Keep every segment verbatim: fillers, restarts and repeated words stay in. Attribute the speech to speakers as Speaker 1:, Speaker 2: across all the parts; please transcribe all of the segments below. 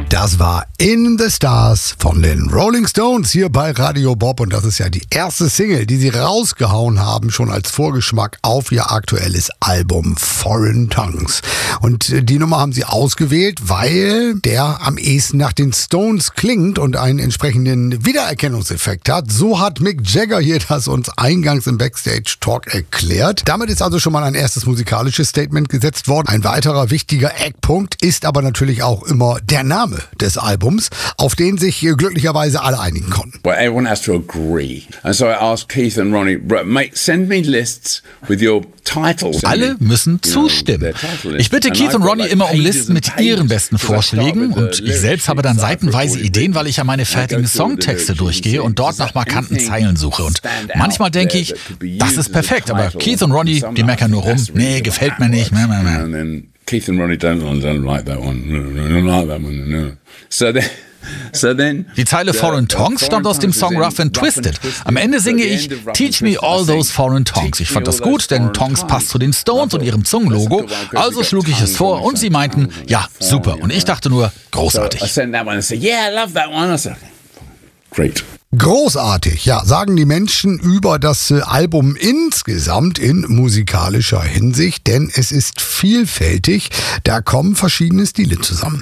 Speaker 1: Das war In the Stars von den Rolling Stones hier bei Radio Bob und das ist ja die erste Single, die sie rausgehauen haben, schon als Vorgeschmack auf ihr aktuelles Album Foreign Tongues. Und die Nummer haben sie ausgewählt, weil der am ehesten nach den Stones klingt und einen entsprechenden Wiedererkennungseffekt hat. So hat Mick Jagger hier das uns eingangs im Backstage Talk erklärt. Damit ist also schon mal ein erstes musikalisches Statement gesetzt worden. Ein weiterer wichtiger Eckpunkt ist aber natürlich auch immer der Name des Albums, auf den sich glücklicherweise alle einigen konnten.
Speaker 2: Well, everyone has to agree. And so I asked Keith and Ronnie, mate, send me lists with your titles.
Speaker 3: Alle müssen zustimmen. Ich bitte Keith und Ronnie immer um Listen mit ihren besten Vorschlägen und ich selbst habe dann seitenweise Ideen, weil ich ja meine fertigen Songtexte durchgehe und dort nach markanten Zeilen suche. Und manchmal denke ich, das ist perfekt, aber Keith und Ronnie, die meckern nur rum. Nee, gefällt mir nicht. Mäh, mäh, mäh.
Speaker 2: Keith and Ronnie don't, don't like that one. Don't like that one. No. So then, so then,
Speaker 3: Die Zeile Foreign Tongues stammt aus dem Song Rough and Twisted. Am Ende singe ich Teach me all those foreign tongues. Ich fand das gut, denn Tongues passt zu den Stones und ihrem Zungenlogo. Also schlug ich es vor und sie meinten, ja, super. Und ich dachte nur, großartig.
Speaker 2: I sent that one and said, yeah, I love that one. I said, great.
Speaker 1: Großartig, ja, sagen die Menschen über das äh, Album insgesamt in musikalischer Hinsicht, denn es ist vielfältig, da kommen verschiedene Stile zusammen.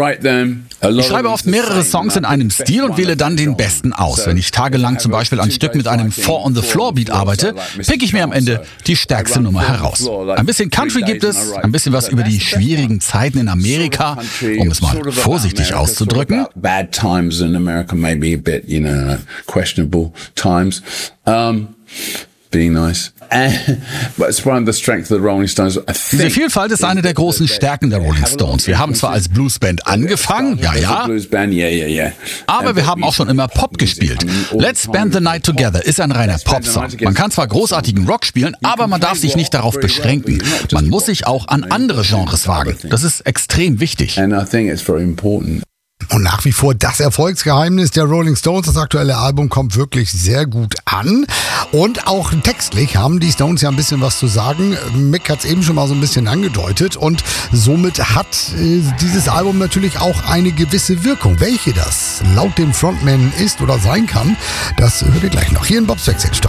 Speaker 3: Ich schreibe oft mehrere Songs in einem Stil und wähle dann den besten aus. Wenn ich tagelang zum Beispiel ein Stück mit einem Four-on-the-Floor-Beat arbeite, pick ich mir am Ende die stärkste Nummer heraus. Ein bisschen Country gibt es, ein bisschen was über die schwierigen Zeiten in Amerika, um es mal vorsichtig auszudrücken.
Speaker 2: Bad times in America, maybe a bit, you know, questionable times. Um, being nice. But it's one of the strengths of the Rolling Stones.
Speaker 3: Diese Vielfalt ist eine der großen Stärken der Rolling Stones. Wir haben zwar als Bluesband angefangen, ja, ja, aber wir haben auch schon immer Pop gespielt. Let's Spend the Night Together ist ein reiner Popsong. Man kann zwar großartigen Rock spielen, aber man darf sich nicht darauf beschränken. Man muss sich auch an andere Genres wagen. Das ist extrem wichtig.
Speaker 2: And I think it's very important.
Speaker 1: Und nach wie vor das Erfolgsgeheimnis der Rolling Stones. Das aktuelle Album kommt wirklich sehr gut an. Und auch textlich haben die Stones ja ein bisschen was zu sagen. Mick hat es eben schon mal so ein bisschen angedeutet. Und somit hat äh, dieses Album natürlich auch eine gewisse Wirkung. Welche das laut dem Frontman ist oder sein kann, das hört ihr gleich noch hier in Bob's Backstage Talk.